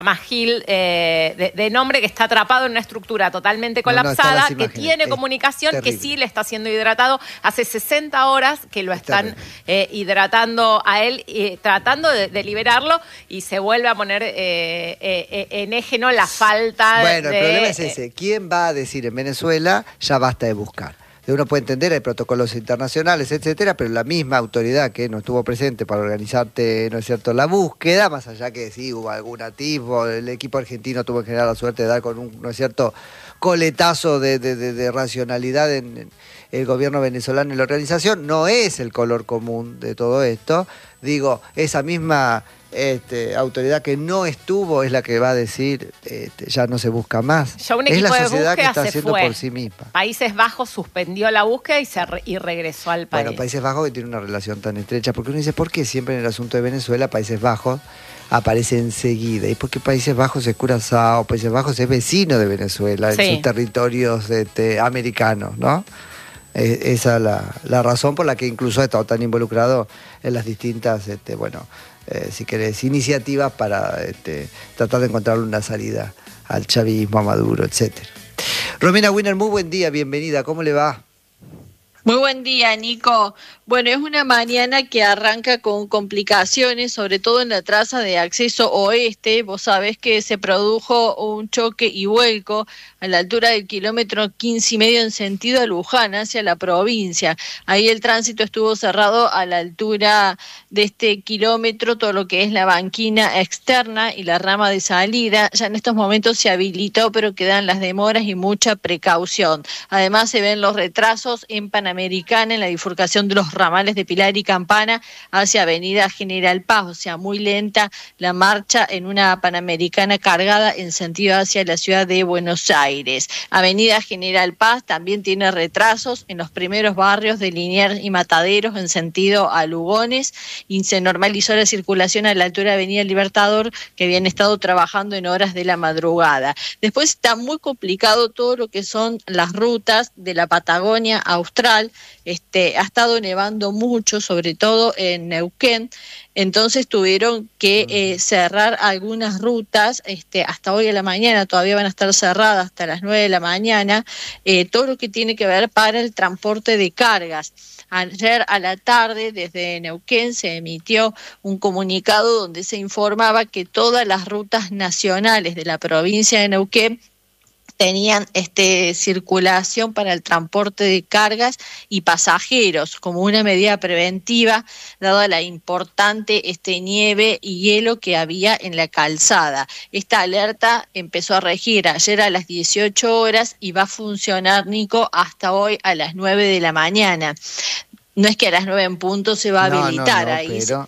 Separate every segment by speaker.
Speaker 1: Magil de nombre, que está atrapado en una estructura totalmente colapsada, que tiene comunicación, que sí le está siendo hidratado. Hace 60 horas que lo están hidratando a él, tratando de liberarlo, y se vuelve a poner en eje, ¿no?, la falta.
Speaker 2: Bueno, el problema es ese. ¿Quién va a decir en Venezuela ya basta de buscar? Uno puede entender, hay protocolos internacionales, etcétera, pero la misma autoridad que no estuvo presente para organizarte, ¿no es cierto?, la búsqueda, más allá que sí hubo algún atisbo, el equipo argentino tuvo en general la suerte de dar con un, ¿no es cierto?, coletazo de racionalidad en el gobierno venezolano y la organización. No es el color común de todo esto. Digo, esa misma autoridad que no estuvo es la que va a decir ya no se busca más.
Speaker 1: Ya un
Speaker 2: es
Speaker 1: equipo
Speaker 2: la
Speaker 1: de
Speaker 2: sociedad que
Speaker 1: búsqueda
Speaker 2: está
Speaker 1: se
Speaker 2: haciendo
Speaker 1: fue.
Speaker 2: por sí misma.
Speaker 1: Países Bajos suspendió la búsqueda y regresó al país.
Speaker 2: Bueno, Países Bajos, que tiene una relación tan estrecha, porque uno dice, ¿por qué siempre en el asunto de Venezuela Países Bajos aparece enseguida? Y porque Países Bajos es Curazao, Países Bajos es vecino de Venezuela,
Speaker 1: sí,
Speaker 2: en sus territorios americanos, ¿no? Esa es la razón por la que incluso ha estado tan involucrado en las distintas, si querés, iniciativas para tratar de encontrar una salida al chavismo, a Maduro, etcétera. Romina Wiener, muy buen día, bienvenida, ¿cómo le va?
Speaker 3: Muy buen día, Nico. Bueno, es una mañana que arranca con complicaciones, sobre todo en la traza de acceso oeste. Vos sabés que se produjo un choque y vuelco a la altura del kilómetro 15,5 en sentido a Luján, hacia la provincia. Ahí el tránsito estuvo cerrado a la altura de este kilómetro, todo lo que es la banquina externa y la rama de salida. Ya en estos momentos se habilitó, pero quedan las demoras y mucha precaución. Además se ven los retrasos en Panamericana, en la bifurcación de los ramales de Pilar y Campana hacia Avenida General Paz, o sea, muy lenta la marcha en una Panamericana cargada en sentido hacia la ciudad de Buenos Aires. Avenida General Paz también tiene retrasos en los primeros barrios de Liniers y Mataderos en sentido a Lugones, y se normalizó la circulación a la altura de Avenida Libertador, que habían estado trabajando en horas de la madrugada. Después está muy complicado todo lo que son las rutas de la Patagonia Austral. Ha estado nevando mucho, sobre todo en Neuquén, entonces tuvieron que cerrar algunas rutas hasta hoy a la mañana. Todavía van a estar cerradas hasta las 9 de la mañana, todo lo que tiene que ver para el transporte de cargas. Ayer a la tarde desde Neuquén se emitió un comunicado donde se informaba que todas las rutas nacionales de la provincia de Neuquén tenían circulación para el transporte de cargas y pasajeros como una medida preventiva, dada la importante nieve y hielo que había en la calzada. Esta alerta empezó a regir ayer a las 18 horas y va a funcionar, Nico, hasta hoy a las 9 de la mañana. No es que a las 9 en punto se va a habilitar, ahí pero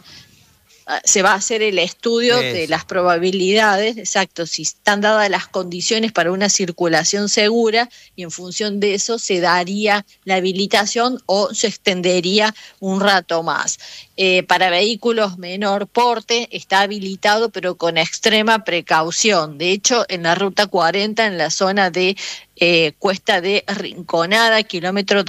Speaker 3: se va a hacer el estudio de las probabilidades, exacto, si están dadas las condiciones para una circulación segura, y en función de eso se daría la habilitación o se extendería un rato más. Para vehículos menor porte está habilitado, pero con extrema precaución. De hecho, en la ruta 40, en la zona de Cuesta de Rinconada, kilómetro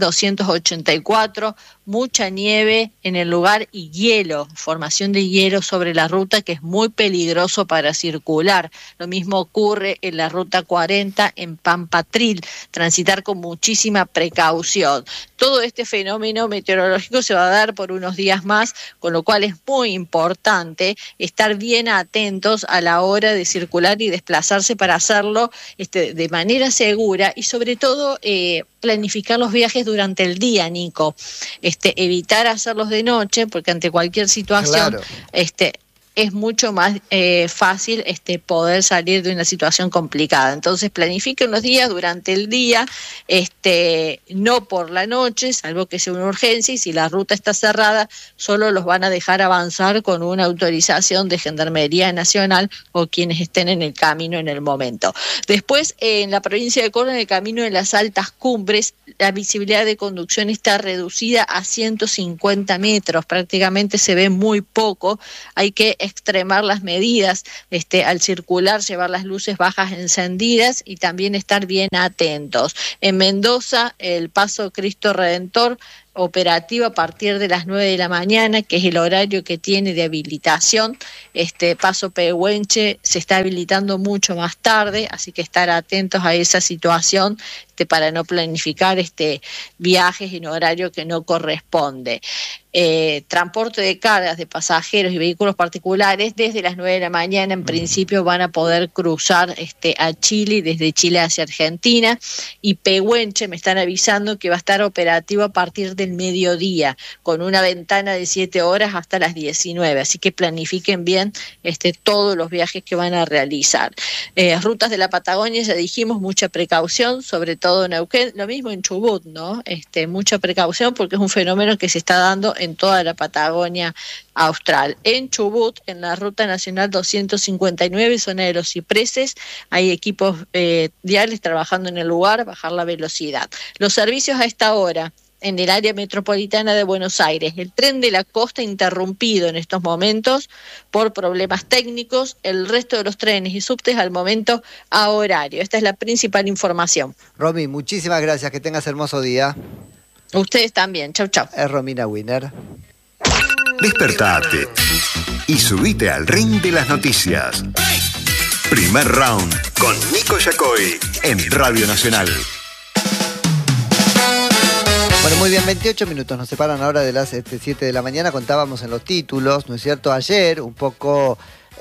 Speaker 3: 2284, mucha nieve en el lugar y hielo, formación de hielo sobre la ruta, que es muy peligroso para circular. Lo mismo ocurre en la ruta 40 en Pampatril, transitar con muchísima precaución. Todo este fenómeno meteorológico se va a dar por unos días más, con lo cual es muy importante estar bien atentos a la hora de circular y desplazarse para hacerlo de manera segura, y sobre todo planificar los viajes durante el día, Nico. Evitar hacerlos de noche, porque ante cualquier situación, claro, es mucho más fácil poder salir de una situación complicada. Entonces planifiquen los días durante el día, no por la noche, salvo que sea una urgencia, y si la ruta está cerrada, solo los van a dejar avanzar con una autorización de Gendarmería Nacional o quienes estén en el camino en el momento. Después, en la provincia de Córdoba, en el camino de las altas cumbres, la visibilidad de conducción está reducida a 150 metros, prácticamente se ve muy poco. Hay que extremar las medidas al circular, llevar las luces bajas encendidas y también estar bien atentos. En Mendoza, el paso Cristo Redentor operativa a partir de las 9 de la mañana, que es el horario que tiene de habilitación. Paso Pehuenche se está habilitando mucho más tarde, así que estar atentos a esa situación para no planificar viajes en horario que no corresponde. Transporte de cargas de pasajeros y vehículos particulares desde las 9 de la mañana en principio van a poder cruzar a Chile, desde Chile hacia Argentina, y Pehuenche me están avisando que va a estar operativo a partir del mediodía, con una ventana de 7 horas hasta las 19, así que planifiquen bien todos los viajes que van a realizar. Rutas de la Patagonia, ya dijimos, mucha precaución, sobre todo en Neuquén, lo mismo en Chubut, ¿no? Mucha precaución porque es un fenómeno que se está dando en toda la Patagonia austral. En Chubut, en la Ruta Nacional 259, zona de los Cipreses, hay equipos viales trabajando en el lugar, bajar la velocidad. Los servicios a esta hora en el área metropolitana de Buenos Aires. El tren de la costa interrumpido en estos momentos por problemas técnicos. El resto de los trenes y subtes al momento a horario. Esta es la principal información.
Speaker 2: Romy, muchísimas gracias. Que tengas hermoso día.
Speaker 3: Ustedes también. Chau, chau.
Speaker 2: Es Romina Wiener.
Speaker 4: Despertate y subite al ring de las noticias. Primer round con Nico Yacoy en Radio Nacional.
Speaker 2: Bueno, muy bien, 28 minutos nos separan ahora de las 7 de la mañana. Contábamos en los títulos, ¿no es cierto? Ayer un poco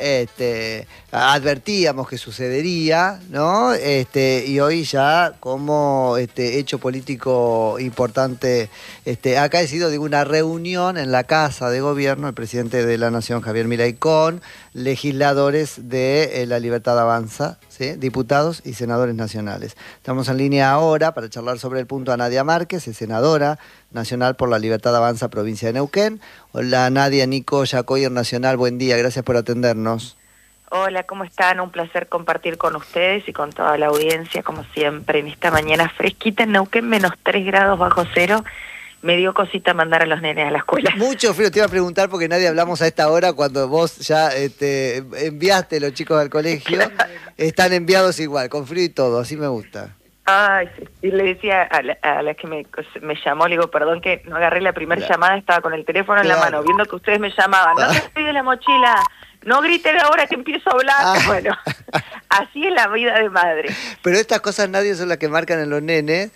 Speaker 2: advertíamos que sucedería, ¿no? Y hoy ya como hecho político importante ha acaecido de una reunión en la Casa de Gobierno, el presidente de la Nación, Javier Milei, con legisladores de La Libertad Avanza, ¿sí? Diputados y senadores nacionales. Estamos en línea ahora para charlar sobre el punto a Nadia Márquez, es senadora nacional por La Libertad Avanza, provincia de Neuquén. Hola Nadia, Nico Yacoy, Nacional, buen día, gracias por atendernos.
Speaker 5: Hola, ¿cómo están? Un placer compartir con ustedes y con toda la audiencia, como siempre, en esta mañana fresquita en Neuquén, menos 3 grados bajo cero. Me dio cosita mandar a los nenes a la escuela.
Speaker 2: Mucho frío, te iba a preguntar porque nadie hablamos a esta hora cuando vos ya enviaste a los chicos al colegio. Están enviados igual, con frío y todo, así me gusta.
Speaker 5: Ay, sí. Y le decía a la que me llamó, le digo, perdón que no agarré la primera llamada, estaba con el teléfono en la mano, viendo que ustedes me llamaban. No te olvides la mochila, no griten ahora que empiezo a hablar. Bueno, así es la vida de madre.
Speaker 2: Pero estas cosas nadie son las que marcan en los nenes.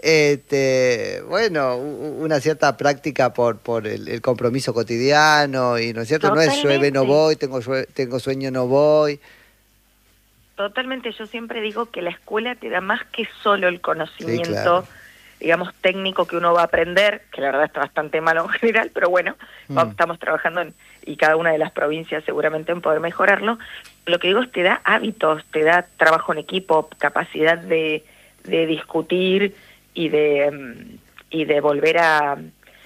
Speaker 2: Bueno, una cierta práctica por el compromiso cotidiano, y ¿no es cierto? Totalmente. No es llueve, no voy, tengo sueño, no voy.
Speaker 5: Totalmente, yo siempre digo que la escuela te da más que solo el conocimiento, sí, claro, digamos, técnico que uno va a aprender, que la verdad está bastante malo en general, pero bueno, estamos trabajando y cada una de las provincias seguramente en poder mejorarlo. Lo que digo es te da hábitos, te da trabajo en equipo, capacidad de discutir y de volver a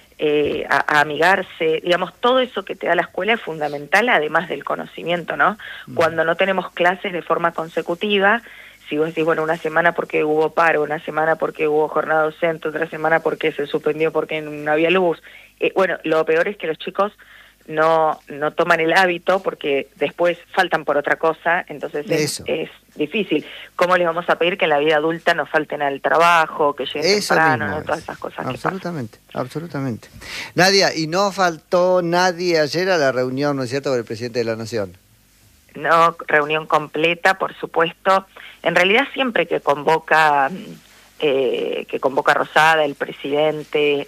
Speaker 5: amigarse, digamos, todo eso que te da la escuela es fundamental, además del conocimiento, ¿no? Cuando no tenemos clases de forma consecutiva, si vos decís, bueno, una semana porque hubo paro, una semana porque hubo jornada docente, otra semana porque se suspendió porque no había luz, bueno, lo peor es que los chicos no toman el hábito porque después faltan por otra cosa, entonces es difícil. ¿Cómo les vamos a pedir que en la vida adulta nos falten al trabajo, que lleguen temprano, ¿no? Todas esas cosas
Speaker 2: absolutamente, que pasan. Absolutamente. Nadia, ¿y no faltó nadie ayer a la reunión, no es cierto, con el presidente de la Nación?
Speaker 5: No, reunión completa, por supuesto. En realidad siempre que convoca Rosada, el presidente,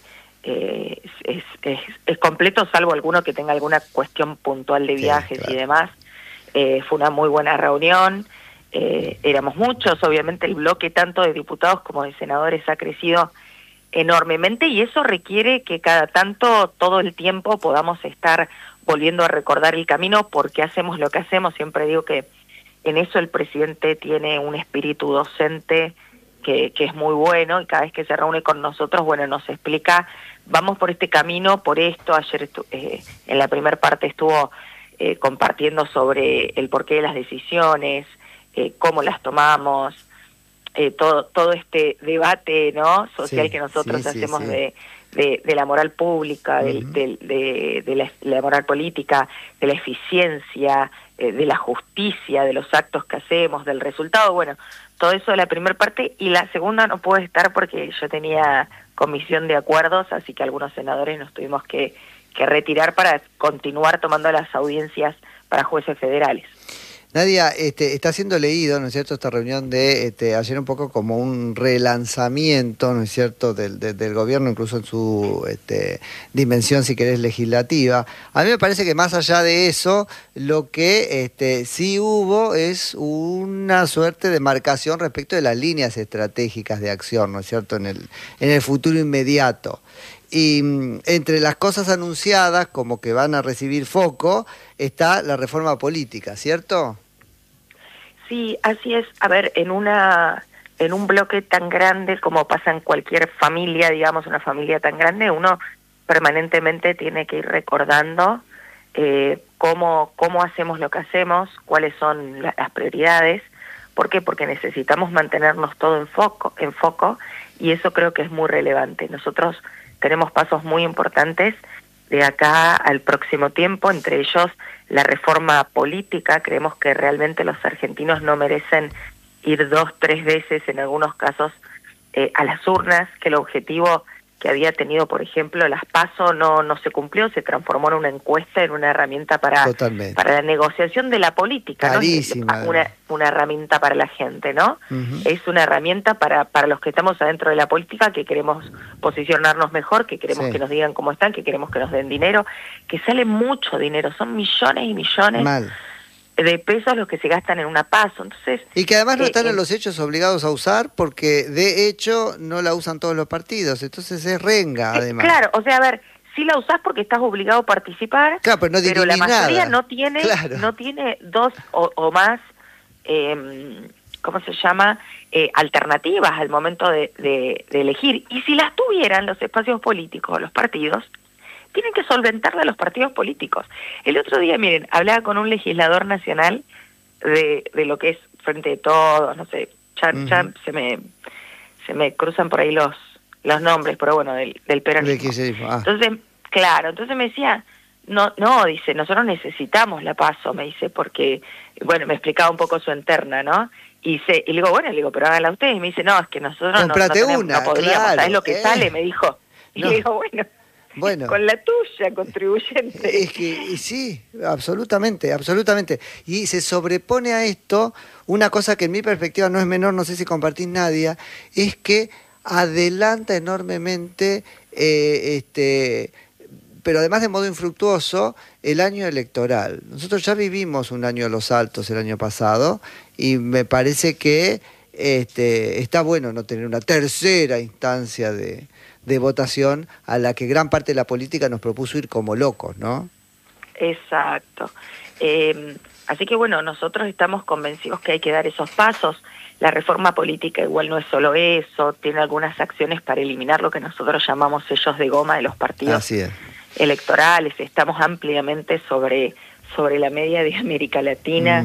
Speaker 5: es completo, salvo alguno que tenga alguna cuestión puntual de viajes, sí, claro, y demás. Fue una muy buena reunión. Éramos muchos, obviamente el bloque tanto de diputados como de senadores ha crecido enormemente y eso requiere que cada tanto, todo el tiempo, podamos estar volviendo a recordar el camino, porque hacemos lo que hacemos. Siempre digo que en eso el presidente tiene un espíritu docente que es muy bueno, y cada vez que se reúne con nosotros, bueno, nos explica, vamos por este camino, por esto. Ayer en la primera parte estuvo compartiendo sobre el porqué de las decisiones, cómo las tomamos, todo este debate, ¿no?, social, sí, que nosotros hacemos, sí, de la moral pública, de la moral política, de la eficiencia, de la justicia, de los actos que hacemos, del resultado, bueno, todo eso es la primera parte, y la segunda no puede estar porque yo tenía comisión de acuerdos, así que algunos senadores nos tuvimos que retirar para continuar tomando las audiencias para jueces federales.
Speaker 2: Nadia, está siendo leído, ¿no es cierto?, esta reunión de ayer un poco como un relanzamiento, ¿no es cierto?, del gobierno, incluso en su dimensión, si querés, legislativa. A mí me parece que más allá de eso, lo que sí hubo es una suerte de marcación respecto de las líneas estratégicas de acción, ¿no es cierto?, en el futuro inmediato. Y entre las cosas anunciadas, como que van a recibir foco, está la reforma política, ¿cierto?
Speaker 5: Sí, así es. A ver, en un bloque tan grande como pasa en cualquier familia, digamos, una familia tan grande, uno permanentemente tiene que ir recordando cómo hacemos lo que hacemos, cuáles son las prioridades. ¿Por qué? Porque necesitamos mantenernos todo en foco, y eso creo que es muy relevante. Nosotros tenemos pasos muy importantes de acá al próximo tiempo, entre ellos la reforma política. Creemos que realmente los argentinos no merecen ir 2, 3 veces en algunos casos a las urnas, que el objetivo que había tenido, por ejemplo, las PASO no se cumplió, se transformó en una encuesta, en una herramienta para la negociación de la política.
Speaker 2: Carísima,
Speaker 5: ¿no? Una herramienta para la gente, ¿no? Es una herramienta para los que estamos adentro de la política, que queremos posicionarnos mejor, que queremos que nos digan cómo están, que queremos que nos den dinero, que sale mucho dinero, son millones y millones de pesos los que se gastan en una PASO. Entonces,
Speaker 2: y que además no están en los hechos obligados a usar, porque de hecho no la usan todos los partidos, entonces es renga además.
Speaker 5: Claro, o sea, a ver, sí la usás porque estás obligado a participar,
Speaker 2: claro, pero
Speaker 5: la mayoría
Speaker 2: nada.
Speaker 5: no tiene 2 o más, ¿cómo se llama?, alternativas al momento de elegir. Y si las tuvieran los espacios políticos, los partidos, tienen que solventarla a los partidos políticos. El otro día, miren, hablaba con un legislador nacional de lo que es Frente de Todos, no sé, se me cruzan por ahí los nombres, pero bueno, del peronismo. Entonces, claro, entonces me decía, no, dice, nosotros necesitamos la PASO, me dice, porque, bueno, me explicaba un poco su interna, ¿no? Y le digo, pero háganla ustedes. Y me dice, no, es que nosotros no podríamos, claro, ¿sabes lo que sale? Me dijo. Y le digo, bueno, con la tuya, contribuyente.
Speaker 2: Es que sí, absolutamente. Y se sobrepone a esto una cosa que en mi perspectiva no es menor, no sé si compartís, Nadia, es que adelanta enormemente, pero además de modo infructuoso, el año electoral. Nosotros ya vivimos un año de los altos el año pasado, y me parece que está bueno no tener una tercera instancia de votación a la que gran parte de la política nos propuso ir como locos, ¿no?
Speaker 5: Exacto. Así que bueno, nosotros estamos convencidos que hay que dar esos pasos. La reforma política igual no es solo eso, tiene algunas acciones para eliminar lo que nosotros llamamos sellos de goma de los partidos electorales. Estamos ampliamente sobre la media de América Latina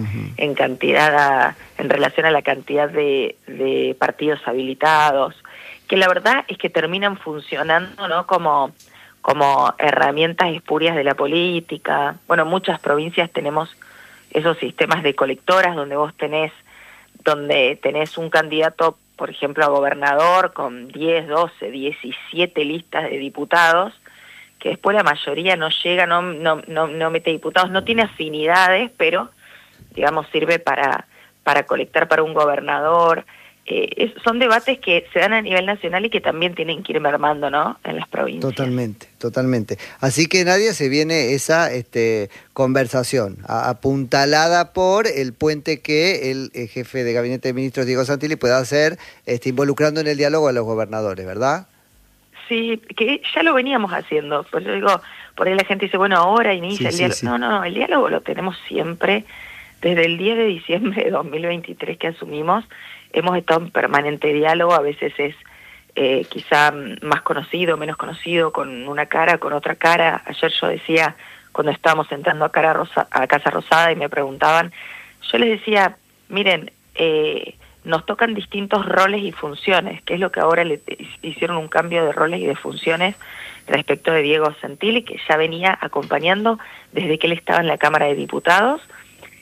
Speaker 5: en relación a la cantidad de partidos habilitados, que la verdad es que terminan funcionando, ¿no?, como herramientas espurias de la política. Bueno, muchas provincias tenemos esos sistemas de colectoras donde tenés un candidato, por ejemplo, a gobernador con 10, 12, 17 listas de diputados, que después la mayoría no llega, no mete diputados, no tiene afinidades, pero digamos sirve para colectar para un gobernador. Son debates que se dan a nivel nacional y que también tienen que ir mermando, ¿no?, en las provincias.
Speaker 2: Totalmente. Así que, Nadia, se viene esa conversación apuntalada por el puente que el jefe de Gabinete de Ministros, Diego Santilli, pueda hacer, involucrando en el diálogo a los gobernadores, ¿verdad?
Speaker 5: Sí, que ya lo veníamos haciendo. Pues yo digo, por ahí la gente dice, bueno, ahora inicia el diálogo. Sí. No, el diálogo lo tenemos siempre. Desde el 10 de diciembre de 2023 que asumimos, hemos estado en permanente diálogo. A veces es quizá más conocido, menos conocido, con una cara, con otra cara. Ayer yo decía, cuando estábamos entrando a Casa Rosada y me preguntaban, yo les decía, miren, nos tocan distintos roles y funciones, que es lo que ahora le hicieron un cambio de roles y de funciones respecto de Diego Santilli, que ya venía acompañando desde que él estaba en la Cámara de Diputados,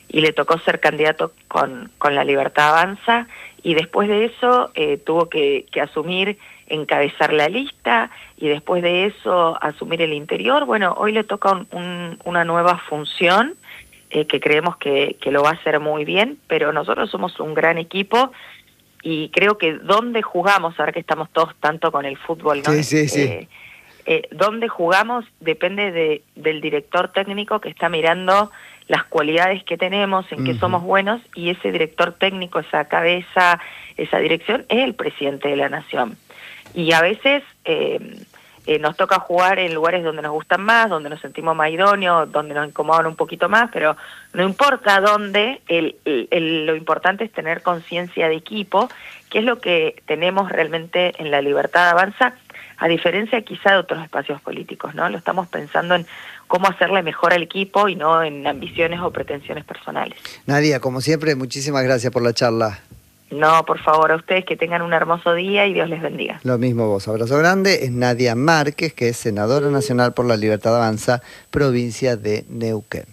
Speaker 5: y le tocó ser candidato con La Libertad Avanza, y después de eso tuvo que asumir, encabezar la lista, y después de eso asumir el interior. Bueno, hoy le toca una nueva función, que creemos que lo va a hacer muy bien, pero nosotros somos un gran equipo, y creo que donde jugamos, ahora que estamos todos tanto con el fútbol, ¿no?
Speaker 2: Sí.
Speaker 5: Donde jugamos depende del director técnico, que está mirando las cualidades que tenemos, en qué somos buenos, y ese director técnico, esa cabeza, esa dirección, es el presidente de la Nación. Y a veces nos toca jugar en lugares donde nos gustan más, donde nos sentimos más idóneos, donde nos incomodan un poquito más, pero no importa dónde, lo importante es tener conciencia de equipo, que es lo que tenemos realmente en La Libertad Avanza, a diferencia quizá de otros espacios políticos, ¿no? Lo estamos pensando en cómo hacerle mejor al equipo y no en ambiciones o pretensiones personales.
Speaker 2: Nadia, como siempre, muchísimas gracias por la charla.
Speaker 5: No, por favor, a ustedes que tengan un hermoso día y Dios les bendiga.
Speaker 2: Lo mismo vos, abrazo grande. Es Nadia Márquez, que es senadora nacional por La Libertad Avanza, provincia de Neuquén.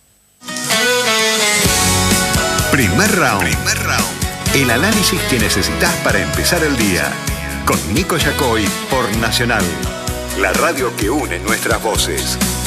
Speaker 4: Primer round. El análisis que necesitas para empezar el día. Con Nico Yacoy por Nacional, la radio que une nuestras voces.